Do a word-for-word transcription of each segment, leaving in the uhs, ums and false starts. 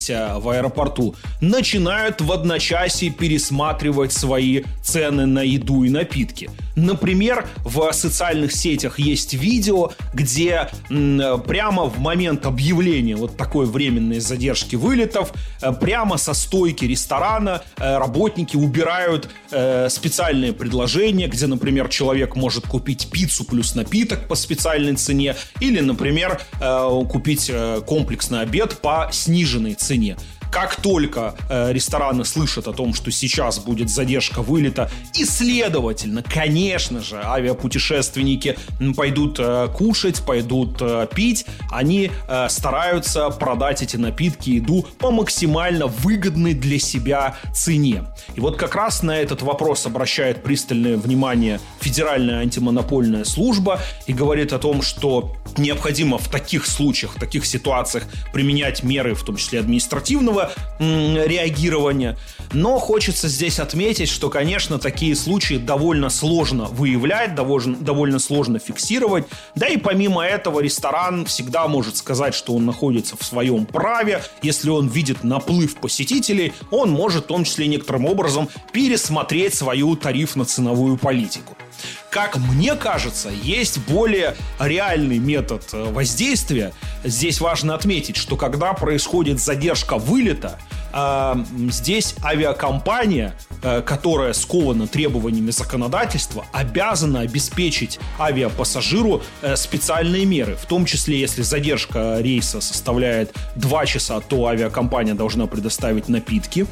в аэропорту начинают в одночасье пересматривать свои цены на еду и напитки. Например, в социальных сетях есть видео, где м, прямо в момент объявления вот такой временной задержки вылетов, э, прямо со стойки ресторана э, работники убирают э, специальные предложения, где, например, человек может купить пиццу плюс напиток по специальной цене или, например, э, купить э, комплексный обед по сниженной цене. Как только э, рестораны слышат о том, что сейчас будет задержка вылета, и, следовательно, конечно же, авиапутешественники пойдут э, кушать, пойдут э, пить, они э, стараются продать эти напитки, еду по максимально выгодной для себя цене. И вот как раз на этот вопрос обращает пристальное внимание Федеральная антимонопольная служба и говорит о том, что необходимо в таких случаях, в таких ситуациях применять меры, в том числе административного реагирования. Но хочется здесь отметить, что, конечно, такие случаи довольно сложно выявлять, довольно, довольно сложно фиксировать. Да и помимо этого ресторан всегда может сказать, что он находится в своем праве. Если он видит наплыв посетителей, он может в том числе некоторым образом пересмотреть свою тарифно-ценовую политику. Как мне кажется, есть более реальный метод воздействия. Здесь важно отметить, что когда происходит задержка вылета, э, здесь авиакомпания, э, которая скована требованиями законодательства, обязана обеспечить авиапассажиру э, специальные меры. В том числе, если задержка рейса составляет два часа, то авиакомпания должна предоставить напитки.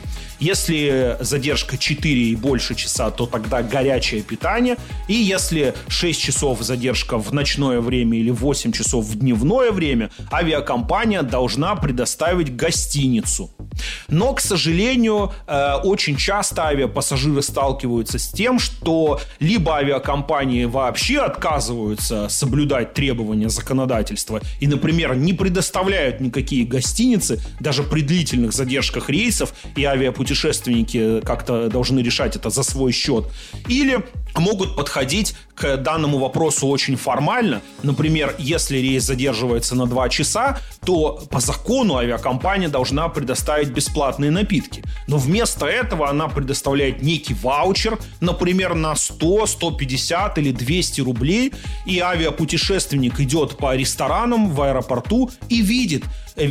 Если задержка четыре и больше часа, то тогда горячее питание. И если шесть часов задержка в ночное время или восемь часов в дневное время, авиакомпания должна предоставить гостиницу. Но, к сожалению, очень часто авиапассажиры сталкиваются с тем, что либо авиакомпании вообще отказываются соблюдать требования законодательства и, например, не предоставляют никакие гостиницы даже при длительных задержках рейсов, и авиапутешественники как-то должны решать это за свой счет, или могут подходить к данному вопросу очень формально. Например, если рейс задерживается на два часа, то по закону авиакомпания должна предоставить бесплатные напитки. Но вместо этого она предоставляет некий ваучер, например, на сто, сто пятьдесят или двести рублей, и авиапутешественник идет по ресторанам в аэропорту и видит,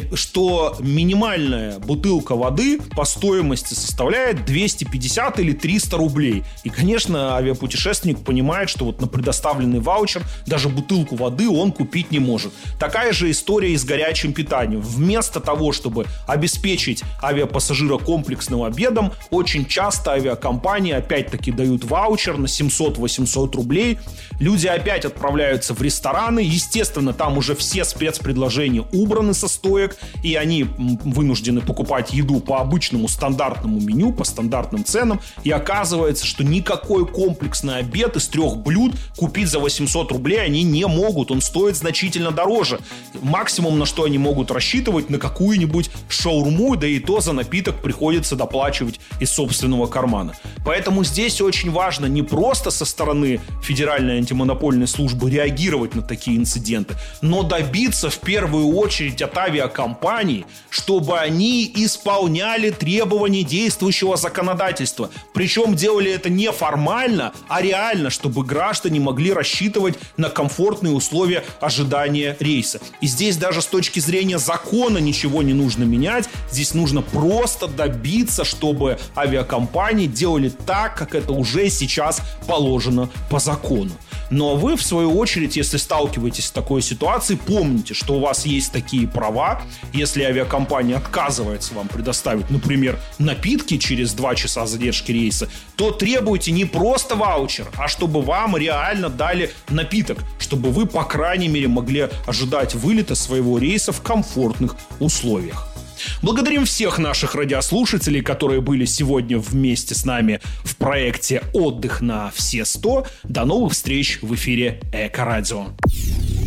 что минимальная бутылка воды по стоимости составляет двести пятьдесят или триста рублей. И, конечно, авиапутешественник понимает, что вот на предоставленный ваучер даже бутылку воды он купить не может. Такая же история и с горячим питанием. Вместо того, чтобы обеспечить авиапассажира комплексным обедом, очень часто авиакомпании опять-таки дают ваучер на семьсот-восемьсот рублей. Люди опять отправляются в рестораны. Естественно, там уже все спецпредложения убраны со стоек, и они вынуждены покупать еду по обычному стандартному меню, по стандартным ценам. И оказывается, что никакой комплексный обед из трех блюд купить за восемьсот рублей они не могут. Он стоит значительно дороже. Максимум, на что они могут рассчитывать, на какую-нибудь шаурму, да и то за напиток приходится доплачивать из собственного кармана. Поэтому здесь очень важно не просто со стороны Федеральной антимонопольной службы реагировать на такие инциденты, но добиться в первую очередь от авиакомпаний, чтобы они исполняли требования действующего законодательства. Причем делали это не формально, а реально, чтобы граждане могли рассчитывать на комфортные условия ожидания рейса. И здесь даже с точки зрения закона ничего не нужно менять. Здесь нужно просто добиться, чтобы авиакомпании делали так, как это уже сейчас положено по закону. Но вы, в свою очередь, если сталкиваетесь с такой ситуацией, помните, что у вас есть такие права. Если авиакомпания отказывается вам предоставить, например, напитки через два часа задержки рейса, то требуйте не просто ваучер, а чтобы вам реально дали напиток, чтобы вы, по крайней мере, могли ожидать вылета своего рейса в комфортных условиях. Благодарим всех наших радиослушателей, которые были сегодня вместе с нами в проекте «Отдых на все сто». До новых встреч в эфире Эко-радио.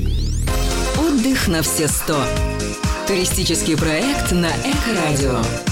«Отдых на все сто». Туристический проект на Эко-радио.